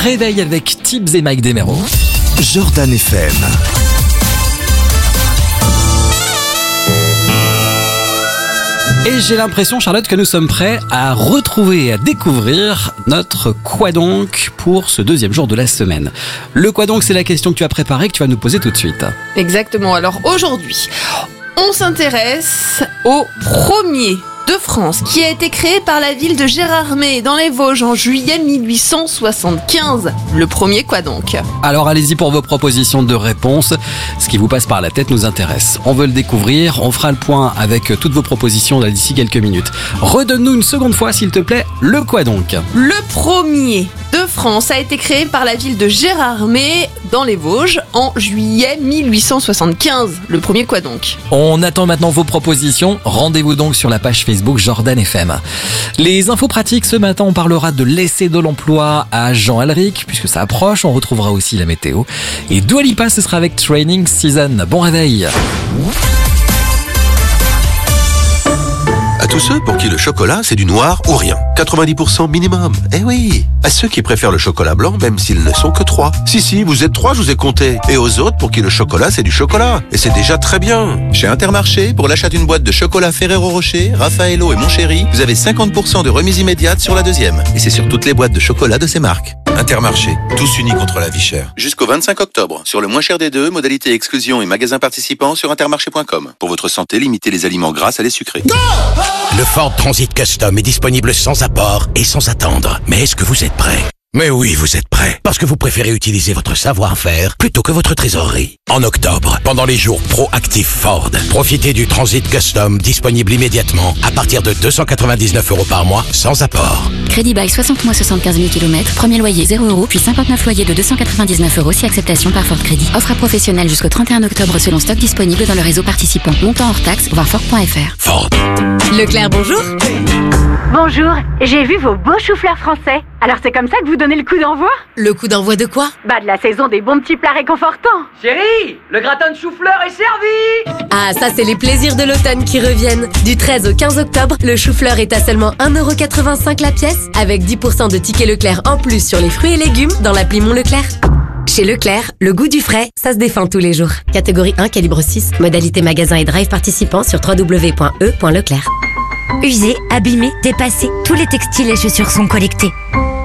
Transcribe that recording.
réveil avec Tibbs et Mike Desmero. Jordan FM. Et j'ai l'impression, Charlotte, que nous sommes prêts à retrouver et à découvrir notre Quoi donc pour ce deuxième jour de la semaine. Le Quoi donc, c'est la question que tu as préparée, que tu vas nous poser tout de suite. Exactement. Alors aujourd'hui, on s'intéresse au premier de France qui a été créé par la ville de Gérardmer dans les Vosges en juillet 1875. Le premier Quoi donc? Alors allez-y pour vos propositions de réponse. Ce qui vous passe par la tête nous intéresse. On veut le découvrir. On fera le point avec toutes vos propositions là, d'ici quelques minutes. Redonne-nous une seconde fois, s'il te plaît, le Quoi donc? Le premier de France a été créé par la ville de Gérardmer dans les Vosges en juillet 1875. Le premier Quoi donc? On attend maintenant vos propositions. Rendez-vous donc sur la page Facebook Jordan FM. Les infos pratiques, ce matin, on parlera de l'essai de l'emploi à Jean Alric, puisque ça approche. On retrouvera aussi la météo. Et Dua Lipa, ce sera avec Training Season. Bon réveil. À tous ceux pour qui le chocolat, c'est du noir ou rien. 90% minimum. Eh oui. À ceux qui préfèrent le chocolat blanc, même s'ils ne sont que 3. Si, vous êtes 3, je vous ai compté. Et aux autres pour qui le chocolat, c'est du chocolat. Et c'est déjà très bien. Chez Intermarché, pour l'achat d'une boîte de chocolat Ferrero Rocher, Raffaello et Mon Chéri, vous avez 50% de remise immédiate sur la deuxième. Et c'est sur toutes les boîtes de chocolat de ces marques. Intermarché, tous unis contre la vie chère. Jusqu'au 25 octobre, sur le moins cher des deux, modalité exclusion et magasins participants sur intermarché.com. Pour votre santé, limitez les aliments gras à les sucrés. Le Ford Transit Custom est disponible sans apport et sans attendre. Mais est-ce que vous êtes prêts ? Mais oui, vous êtes prêts. Parce que vous préférez utiliser votre savoir-faire plutôt que votre trésorerie. En octobre, pendant les jours proactifs Ford, profitez du Transit Custom disponible immédiatement à partir de 299 € par mois sans apport. Crédit bail 60 mois 75 000 km, premier loyer 0 €, puis 59 loyers de 299 € si acceptation par Ford Crédit. Offre à professionnels jusqu'au 31 octobre selon stock disponible dans le réseau participant. Montant hors taxe, voir Ford.fr. Ford. Leclerc, bonjour. Bonjour, j'ai vu vos beaux choux-fleurs français. Alors c'est comme ça que vous donnez le coup d'envoi? Le coup d'envoi de quoi? Bah de la saison des bons petits plats réconfortants. Chérie, le gratin de chou-fleur est servi. Ah, ça c'est les plaisirs de l'automne qui reviennent. Du 13 au 15 octobre, le chou-fleur est à seulement 1,85 € la pièce, avec 10% de tickets Leclerc en plus sur les fruits et légumes dans l'appli Mon Leclerc. Chez Leclerc, le goût du frais, ça se défend tous les jours. Catégorie 1, calibre 6, modalité magasin et drive participant sur www.e.leclerc. Usés, abîmés, dépassés, tous les textiles et chaussures sont collectés.